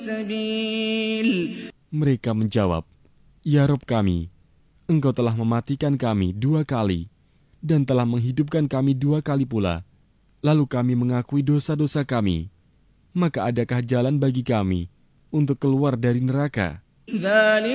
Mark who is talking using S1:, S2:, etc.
S1: Mereka menjawab, "Ya Rabb kami, Engkau telah mematikan kami 2 kali dan telah menghidupkan kami 2 kali pula. Lalu kami mengakui dosa-dosa kami. Maka adakah jalan bagi kami untuk keluar dari neraka?"